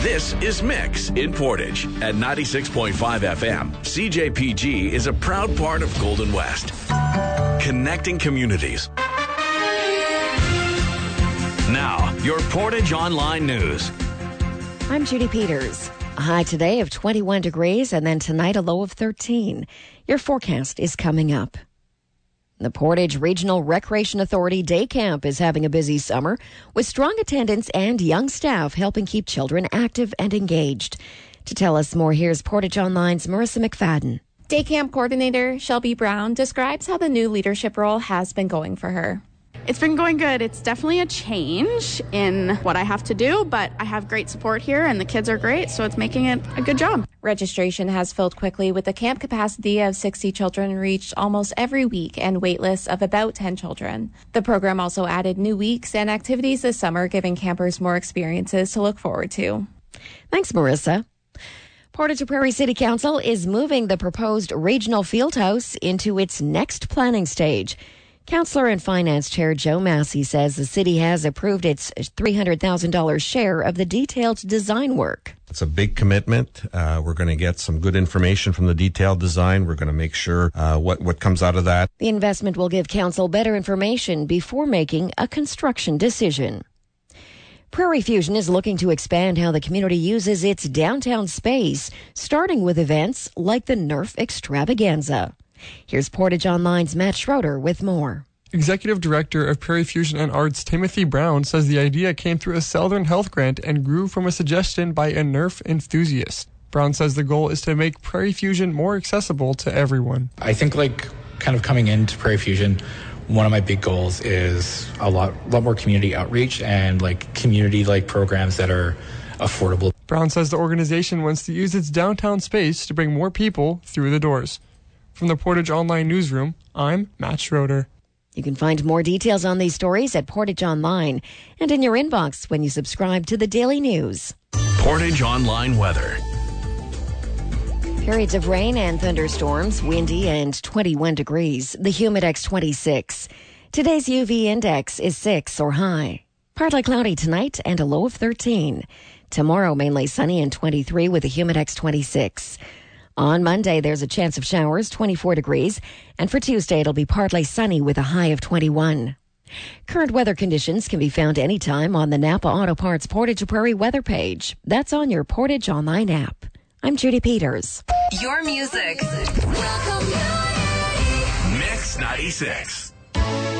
This is Mix in Portage at 96.5 FM. CJPG is a proud part of Golden West, connecting communities. Now, your Portage Online News. I'm Judy Peters. A high today of 21 degrees and then tonight a low of 13. Your forecast is coming up. The Portage Regional Recreation Authority Day Camp is having a busy summer with strong attendance and young staff helping keep children active and engaged. To tell us more, here's Portage Online's Marissa McFadden. Day Camp Coordinator Shelby Brown describes how the new leadership role has been going for her. It's been going good. It's definitely a change in what I have to do, but I have great support here and the kids are great, so it's making it a good job. Registration has filled quickly with the camp capacity of 60 children reached almost every week and wait lists of about 10 children. The program also added new weeks and activities this summer, giving campers more experiences to look forward to. Thanks, Marissa. Portage Prairie City Council is moving the proposed regional field house into its next planning stage. Councillor and Finance Chair Joe Massey says the city has approved its $300,000 share of the detailed design work. It's a big commitment. We're going to get some good information from the detailed design. We're going to make sure what comes out of that. The investment will give council better information before making a construction decision. Prairie Fusion is looking to expand how the community uses its downtown space, starting with events like the Nerf Extravaganza. Here's Portage Online's Matt Schroeder with more. Executive Director of Prairie Fusion and Arts Timothy Brown says the idea came through a Southern Health grant and grew from a suggestion by a Nerf enthusiast. Brown says the goal is to make Prairie Fusion more accessible to everyone. I think kind of coming into Prairie Fusion, one of my big goals is a lot more community outreach and community programs that are affordable. Brown says the organization wants to use its downtown space to bring more people through the doors. From the Portage Online Newsroom, I'm Matt Schroeder. You can find more details on these stories at Portage Online and in your inbox when you subscribe to the Daily News. Portage Online weather. Periods of rain and thunderstorms, windy and 21 degrees. The Humidex 26. Today's UV index is 6 or high. Partly cloudy tonight and a low of 13. Tomorrow mainly sunny and 23 with a Humidex 26. On Monday, there's a chance of showers, 24 degrees, and for Tuesday, it'll be partly sunny with a high of 21. Current weather conditions can be found anytime on the Napa Auto Parts Portage Prairie weather page. That's on your Portage Online app. I'm Judy Peters. Your music. Mix 96.